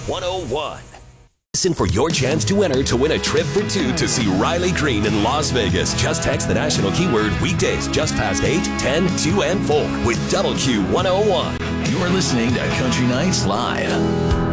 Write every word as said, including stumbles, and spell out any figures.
one oh one. Listen for your chance to enter to win a trip for two to see Riley Green in Las Vegas. Just text the national keyword weekdays just past eight, ten, two, and four with Double Q one oh one. You're listening to Country Nights Live.